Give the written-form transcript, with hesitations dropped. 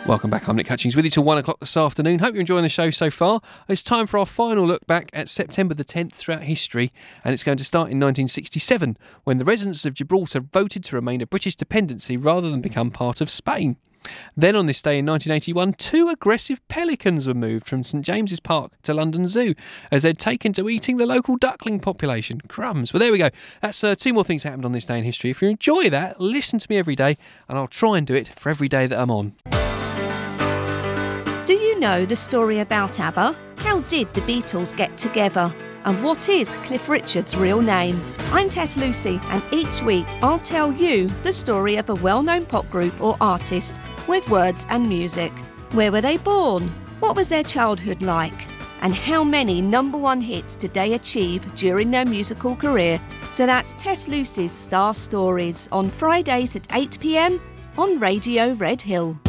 Welcome back, I'm Nick Hutchings with you till 1 o'clock this afternoon. Hope you're enjoying the show so far. It's time for our final look back at September the 10th throughout history, and it's going to start in 1967 when the residents of Gibraltar voted to remain a British dependency rather than become part of Spain. Then on this day in 1981, 2 aggressive pelicans were moved from St James's Park to London Zoo as they'd taken to eating the local duckling population. Crumbs. Well, there we go. That's 2 more things that happened on this day in history. If you enjoy that, listen to me every day, and I'll try and do it for every day that I'm on. Do you know the story about ABBA? How did the Beatles get together? And what is Cliff Richard's real name? I'm Tess Lucy, and each week I'll tell you the story of a well-known pop group or artist with words and music. Where were they born? What was their childhood like? And how many #1 hits did they achieve during their musical career? So that's Tess Lucy's Star Stories on Fridays at 8 p.m. on Radio Red Hill.